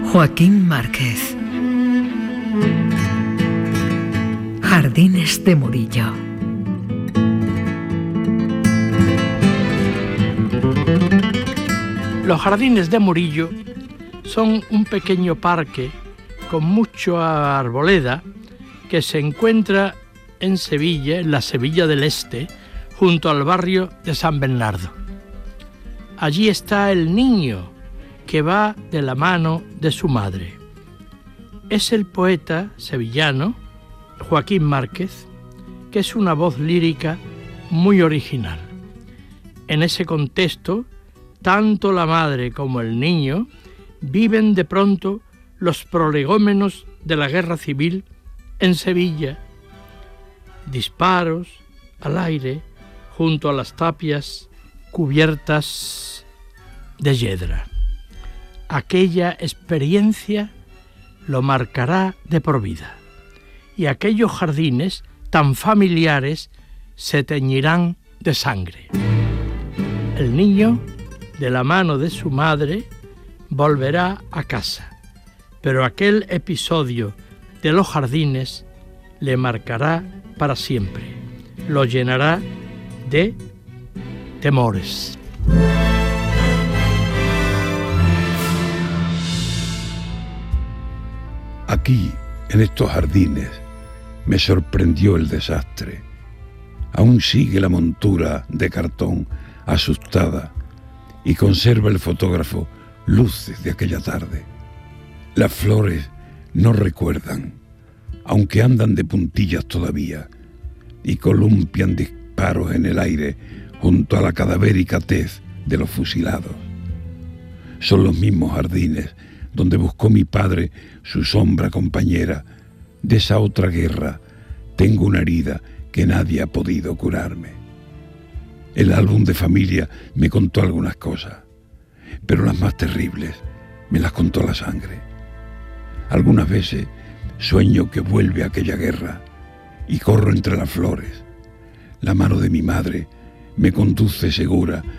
Joaquín Márquez. Jardines de Murillo. Los Jardines de Murillo son un pequeño parque con mucha arboleda que se encuentra en Sevilla, en la Sevilla del Este, junto al barrio de San Bernardo. Allí está el niño que va de la mano de su madre. Es el poeta sevillano Joaquín Márquez, que es una voz lírica muy original. En ese contexto, tanto la madre como el niño viven de pronto los prolegómenos de la guerra civil en Sevilla. Disparos al aire junto a las tapias cubiertas de yedra. Aquella experiencia lo marcará de por vida, y aquellos jardines tan familiares se teñirán de sangre. El niño, de la mano de su madre, volverá a casa, pero aquel episodio de los jardines le marcará para siempre, lo llenará de temores. Aquí, en estos jardines, me sorprendió el desastre. Aún sigue la montura de cartón asustada y conserva el fotógrafo luces de aquella tarde. Las flores no recuerdan, aunque andan de puntillas todavía y columpian disparos en el aire junto a la cadavérica tez de los fusilados. Son los mismos jardines donde buscó mi padre su sombra compañera. De esa otra guerra tengo una herida que nadie ha podido curarme. El álbum de familia me contó algunas cosas, pero las más terribles me las contó la sangre. Algunas veces sueño que vuelve aquella guerra y corro entre las flores. La mano de mi madre me conduce segura